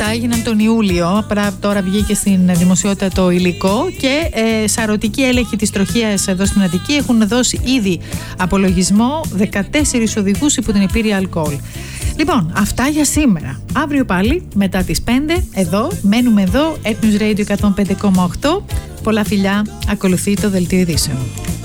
αυτά έγιναν τον Ιούλιο. Τώρα βγήκε στην δημοσιότητα το υλικό και σαρωτικοί έλεγχοι της τροχέας εδώ στην Αττική έχουν δώσει ήδη απολογισμό 14 οδηγούς υπό την επίρρεια αλκοόλ. Λοιπόν, αυτά για σήμερα. Αύριο πάλι μετά τις 5 εδώ, μένουμε εδώ, Ethnos Radio 105,8. Πολλά φιλιά, ακολουθεί το Δελτίο Ειδήσεων.